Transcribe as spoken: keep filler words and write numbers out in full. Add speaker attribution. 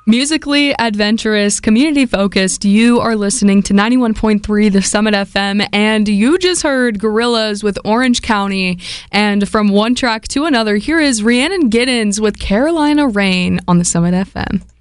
Speaker 1: Musically adventurous, community-focused, you are listening to ninety-one point three The Summit F M, and you just heard Gorillaz with Orange County. And from one track to another, here is Rhiannon Giddens with Carolina Rain on The Summit F M.